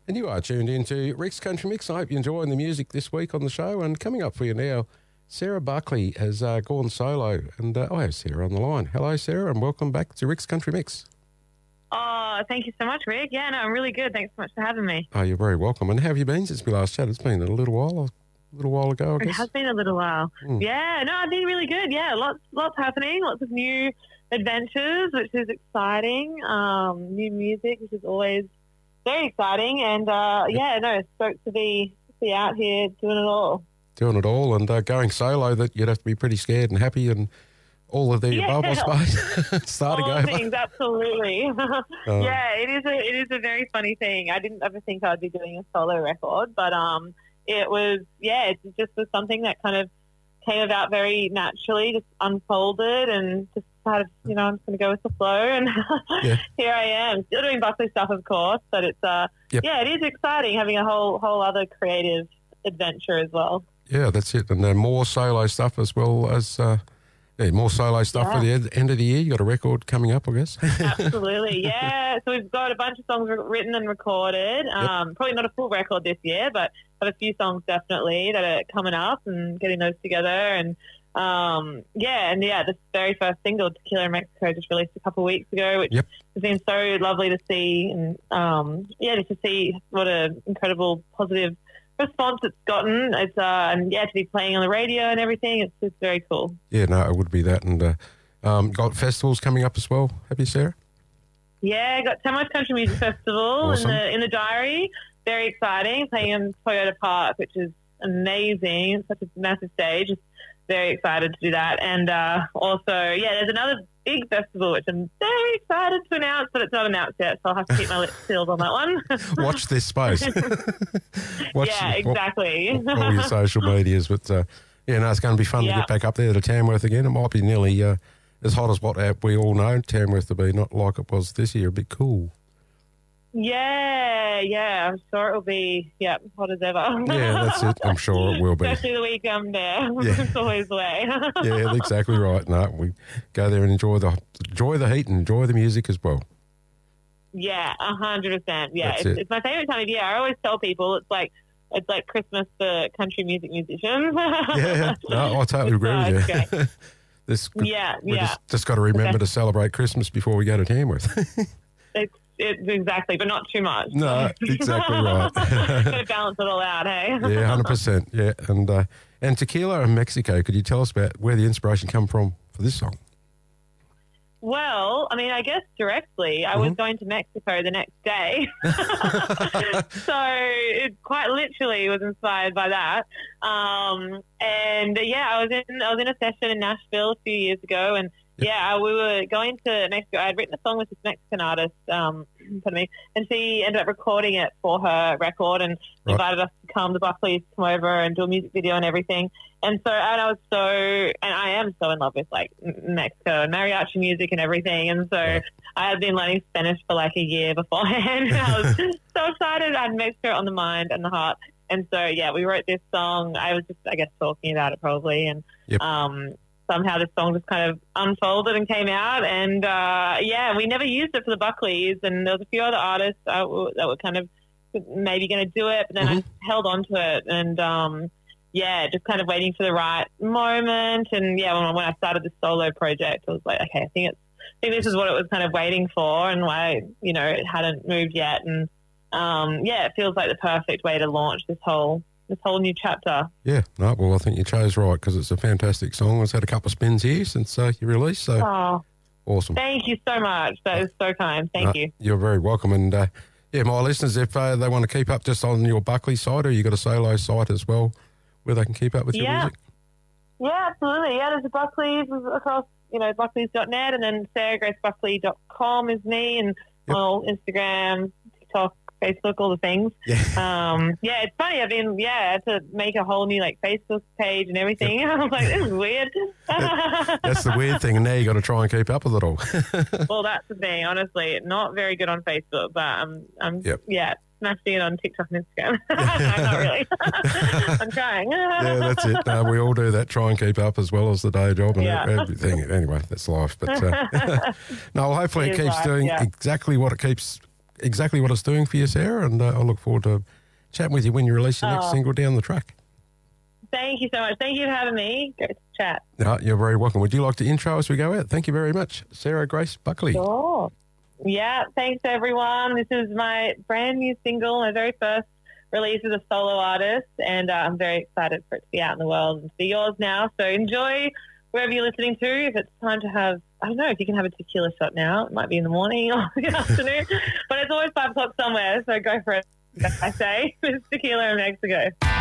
And you are tuned into Rick's Country Mix. I hope you're enjoying the music this week on the show. And coming up for you now, Sarah Buckley has gone solo. And I have Sarah on the line. Hello, Sarah, and welcome back to Rick's Country Mix. Oh, thank you so much, Rick. Yeah, no, I'm really good. Thanks so much for having me. Oh, you're very welcome. And how have you been since we last chatted? It's been a little while ago, I guess. It has been a little while. Yeah, no, I've been really good. Yeah, lots happening, lots of new adventures, which is exciting. New music, which is always very exciting. And, stoked to be out here doing it all. Doing it all and going solo, that you'd have to be pretty scared and happy and all of the above, I suppose. Starting all over. Things, absolutely. It is a very funny thing. I didn't ever think I'd be doing a solo record, but it just was something that kind of came about very naturally, just unfolded and just decided, I'm just going to go with the flow. And here I am, still doing Buckley stuff, of course, but it's, it is exciting having a whole other creative adventure as well. Yeah, that's it. And then more solo stuff as well as... more solo stuff for the end of the year. You got a record coming up, I guess. Absolutely, yeah. So we've got a bunch of songs written and recorded. Probably not a full record this year, but have a few songs definitely that are coming up and getting those together. And this very first single, Tequila in Mexico, just released a couple of weeks ago, which has been so lovely to see. And just to see what an incredible positive response it's gotten. It's to be playing on the radio and everything, it's just very cool. Yeah, no, it would be that. And got festivals coming up as well, have you, Sarah? Yeah, got Tamworth Country Music Festival in the diary. Very exciting, playing in Toyota Park, which is amazing. It's such a massive stage. Just very excited to do that. And there's another big festival which I'm very excited to announce, but it's not announced yet, so I'll have to keep my lips sealed on that one. Watch this space. Exactly. All your social medias, but it's going to be fun to get back up there to Tamworth again. It might be nearly as hot as what we all know Tamworth to be, not like it was this year. A bit cool. Yeah, I'm sure it'll be, hot as ever. Yeah, that's it. I'm sure it will be. Especially the week I'm there. Yeah. It's always the way. Yeah, exactly right. No, we go there and enjoy the heat and enjoy the music as well. Yeah, 100%. Yeah, it's my favourite time of year. I always tell people it's like Christmas for country music musicians. Yeah, no, I totally agree with you. Just got to remember to celebrate Christmas before we go to Tamworth. Exactly, but not too much. No, exactly right. Got to balance it all out, hey? Yeah, 100%. Yeah, and Tequila in Mexico, could you tell us about where the inspiration come from for this song? Well, I mean, I guess directly. I was going to Mexico the next day. So it quite literally was inspired by that. I was in a session in Nashville a few years ago, and we were going to Mexico. I had written a song with this Mexican artist, and she ended up recording it for her record and invited us to come, the Buckleys, come over and do a music video and everything. And I am so in love with like Mexico and mariachi music and everything. And so I had been learning Spanish for like a year beforehand. I was so excited. I had Mexico on the mind and the heart. And so, we wrote this song. I was just, I guess, talking about it probably. And somehow this song just kind of unfolded and came out. And, we never used it for the Buckleys. And there was a few other artists that were kind of maybe going to do it. But then I held on to it and, just kind of waiting for the right moment. And, when I started the solo project, I was like, okay, I think this is what it was kind of waiting for and why, it hadn't moved yet. And, it feels like the perfect way to launch this whole new chapter. Yeah, no, well, I think you chose right because it's a fantastic song. It's had a couple of spins here since you released, so awesome. Thank you so much. That is so kind. Thank you. You're very welcome. And, my listeners, if they want to keep up just on your Buckley site, or you got a solo site as well where they can keep up with your music? Yeah, absolutely. Yeah, there's a Buckleys across, buckleys.net, and then sarahgracebuckley.com is me, and Instagram, TikTok, Facebook, all the things. Yeah. It's funny. I've been, I had to make a whole new Facebook page and everything. I was like, this is weird. That's the weird thing. And now you got to try and keep up with it all. Well, that's the thing. Honestly, not very good on Facebook, but I'm smashing it on TikTok and Instagram. Not really. I'm trying. Yeah, that's it. We all do that. Try and keep up as well as the day job and everything. Anyway, that's life. But no, hopefully it keeps doing exactly what it keeps exactly what it's doing for you, Sarah, and I look forward to chatting with you when you release your next single down the track. Thank you so much. Thank you for having me. Great to chat. You're very welcome. Would you like to intro as we go out? Thank you very much, Sarah Grace Buckley. Sure. Yeah, thanks everyone. This is my brand new single, my very first release as a solo artist, and I'm very excited for it to be out in the world and to be yours now. So enjoy wherever you're listening to. If it's time to have, I don't know if you can have a tequila shot now. It might be in the morning or the afternoon, but it's always 5 o'clock somewhere, so go for it. I say, it's tequila in Mexico.